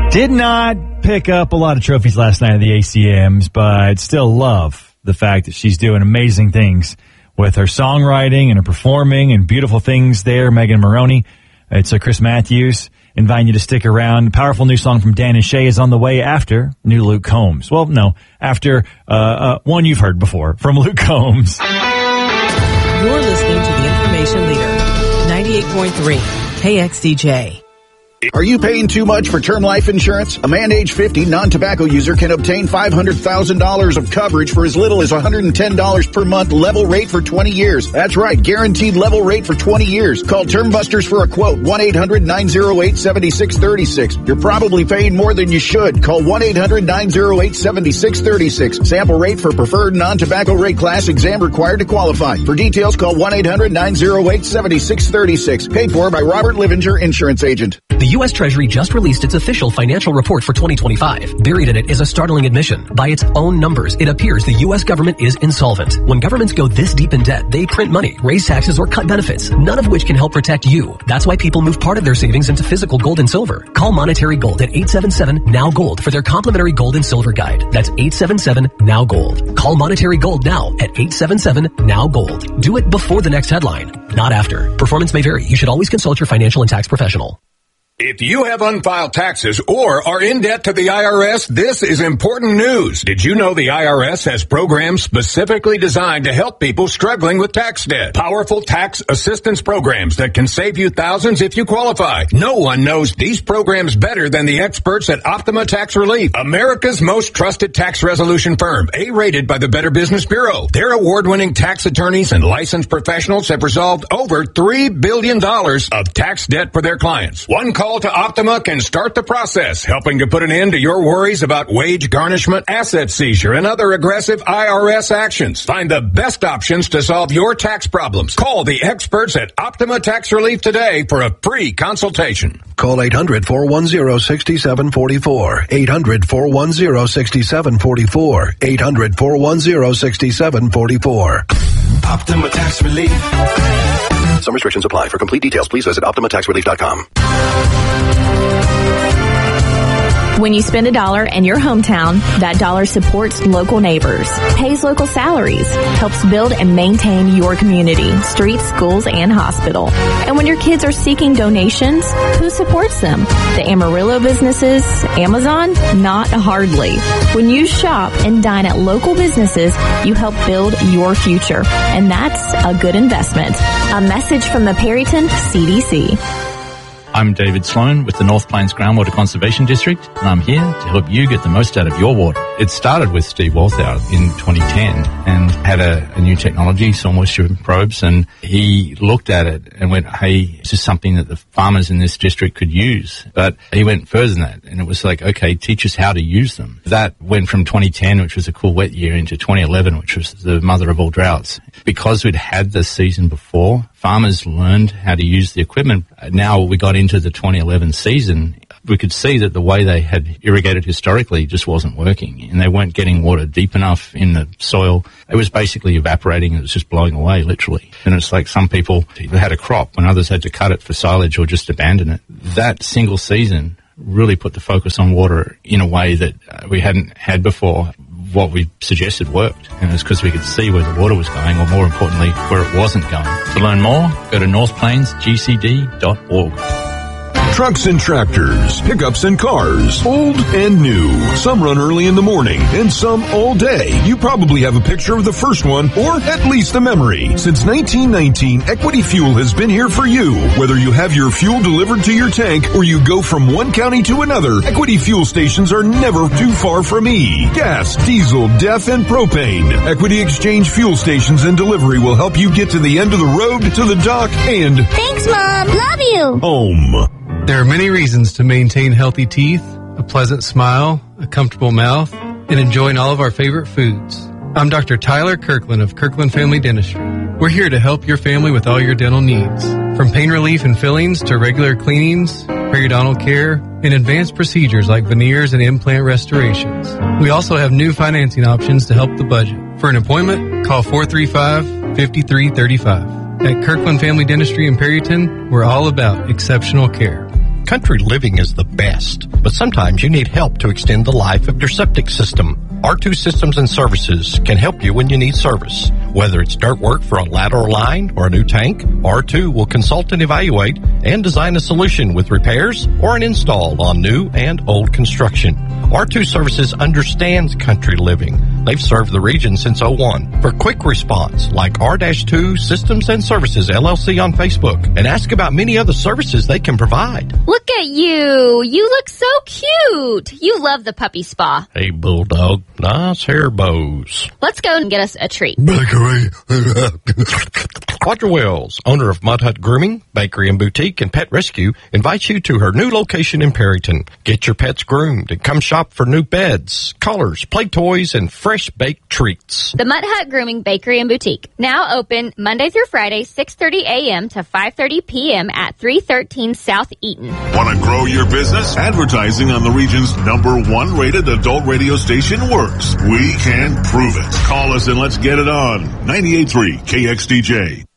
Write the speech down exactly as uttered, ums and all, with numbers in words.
Did not pick up a lot of trophies last night at the A C Ms, but still love the fact that she's doing amazing things with her songwriting and her performing and beautiful things there. Megan Moroney. It's uh, Chris Matthews inviting you to stick around. A powerful new song from Dan and Shay is on the way after new Luke Combs. Well, no, after uh, uh, one you've heard before from Luke Combs. You're listening to the Information Leader, ninety-eight point three K X D J. Are you paying too much for term life insurance? A man age fifty, non-tobacco user can obtain five hundred thousand dollars of coverage for as little as one hundred ten dollars per month, level rate for twenty years. That's right, guaranteed level rate for twenty years. Call Term Busters for a quote, one eight hundred nine oh eight seven six three six. You're probably paying more than you should. Call one eight hundred nine oh eight seven six three six. Sample rate for preferred non-tobacco rate class, exam required to qualify. For details, call one eight hundred nine oh eight seven six three six. Paid for by Robert Livinger, Insurance Agent. The U S Treasury just released its official financial report for twenty twenty-five. Buried in it is a startling admission. By its own numbers, it appears the U S government is insolvent. When governments go this deep in debt, they print money, raise taxes, or cut benefits, none of which can help protect you. That's why people move part of their savings into physical gold and silver. Call Monetary Gold at eight seven seven N O W Gold for their complimentary gold and silver guide. That's eight seven seven N O W Gold. Call Monetary Gold now at eight seven seven N O W Gold. Do it before the next headline, not after. Performance may vary. You should always consult your financial and tax professional. If you have unfiled taxes or are in debt to the I R S, this is important news. Did you know the I R S has programs specifically designed to help people struggling with tax debt? Powerful tax assistance programs that can save you thousands if you qualify. No one knows these programs better than the experts at Optima Tax Relief, America's most trusted tax resolution firm, A-rated by the Better Business Bureau. Their award-winning tax attorneys and licensed professionals have resolved over three billion dollars of tax debt for their clients. One call to Optima can start the process, helping to put an end to your worries about wage garnishment, asset seizure, and other aggressive I R S actions. Find the best options to solve your tax problems. Call the experts at Optima Tax Relief today for a free consultation. Call eight hundred, four one zero, six seven four four. eight hundred, four one zero, six seven four four. eight hundred, four one zero, six seven four four. Optima Tax Relief. Some restrictions apply. For complete details, please visit Optima Tax Relief dot com. When you spend a dollar in your hometown, that dollar supports local neighbors, pays local salaries, helps build and maintain your community, streets, schools, and hospital. And when your kids are seeking donations, who supports them? The Amarillo businesses? Amazon? Not hardly. When you shop and dine at local businesses, you help build your future. And that's a good investment. A message from the Perryton C D C. I'm David Sloan with the North Plains Groundwater Conservation District, and I'm here to help you get the most out of your water. It started with Steve Walthour in twenty ten and had a, a new technology, soil moisture probes, and he looked at it and went, hey, this is something that the farmers in this district could use. But he went further than that, and it was like, okay, teach us how to use them. That went from twenty ten, which was a cool wet year, into twenty eleven, which was the mother of all droughts. Because we'd had the season before, farmers learned how to use the equipment. Now we got into the twenty eleven season, we could see that the way they had irrigated historically just wasn't working, and they weren't getting water deep enough in the soil. It was basically evaporating. It was just blowing away, literally. And it's like some people had a crop when others had to cut it for silage or just abandon it. That single season really put the focus on water in a way that we hadn't had before. What we suggested worked, and it's because we could see where the water was going, or more importantly, where it wasn't going. To learn more, go to north plains g c d dot org. Trucks and tractors, pickups and cars, old and new. Some run early in the morning and some all day. You probably have a picture of the first one, or at least a memory. Since nineteen nineteen, Equity Fuel has been here for you. Whether you have your fuel delivered to your tank or you go from one county to another, Equity Fuel stations are never too far from E. Gas, diesel, D E F, and propane. Equity Exchange Fuel stations and delivery will help you get to the end of the road, to the dock, and... Thanks, Mom. Love you. Home. There are many reasons to maintain healthy teeth, a pleasant smile, a comfortable mouth, and enjoying all of our favorite foods. I'm Doctor Tyler Kirkland of Kirkland Family Dentistry. We're here to help your family with all your dental needs. From pain relief and fillings to regular cleanings, periodontal care, and advanced procedures like veneers and implant restorations. We also have new financing options to help the budget. For an appointment, call four three five, five three three five. At Kirkland Family Dentistry in Perryton, we're all about exceptional care. Country Living is the best, but sometimes you need help to extend the life of your septic system. R two Systems and Services can help you when you need service. Whether it's dirt work for a lateral line or a new tank, R two will consult and evaluate and design a solution with repairs or an install on new and old construction. R two Services understands country living. They've served the region since oh one. For quick response, like R two Systems and Services L L C on Facebook, and ask about many other services they can provide. Look at you. You look so cute. You love the puppy spa. Hey, Bulldog. Nice hair bows. Let's go and get us a treat. Bakery. Quadra Wells, owner of Mud Hut Grooming, Bakery and Boutique, and Pet Rescue, invites you to her new location in Perryton. Get your pets groomed and come shop for new beds, collars, play toys, and fresh baked treats. The Mud Hut Grooming, Bakery and Boutique. Now open Monday through Friday, six thirty a.m. to five thirty p.m. at three thirteen South Eaton. Want to grow your business? Advertising on the region's number one rated adult radio station works. We can prove it. Call us and let's get it on. ninety-eight point three K X D J.